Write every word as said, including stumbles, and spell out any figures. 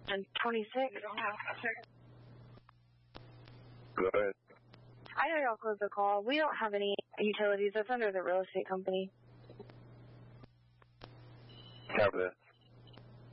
And twenty-six. Go ahead. I know y'all closed the call. We don't have any utilities. That's under the real estate company. Copy that.